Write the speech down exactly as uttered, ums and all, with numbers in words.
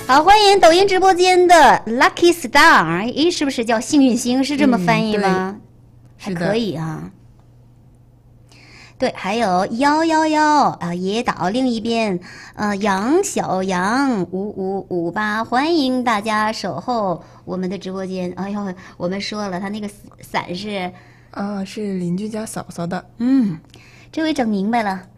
好，欢迎抖音直播间的 Lucky Star， 诶，是不是叫幸运星？是这么翻译吗？ 嗯、 还可以啊。对，还有幺幺幺啊，野岛另一边，呃，杨小杨五五五八，欢迎大家守候我们的直播间。哎呦，我们说了，他那个伞是啊，是邻居家嫂嫂的。 嗯，这回整明白了。